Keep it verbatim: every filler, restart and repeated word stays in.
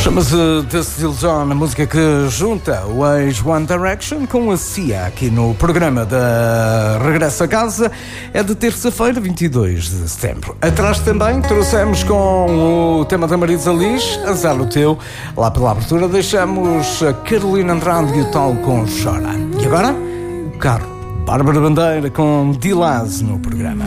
Chama-se Desilusão, a música que junta o ex-One Direction com a Cia aqui no programa da Regresso a Casa. É de terça-feira, vinte e dois de setembro. Atrás também trouxemos com o tema da Marisa Liz, Azar o Teu. Lá pela abertura deixamos a Carolina Andrade e o tal com Chora. E agora, o carro. Bárbara Bandeira com Dilaz no programa.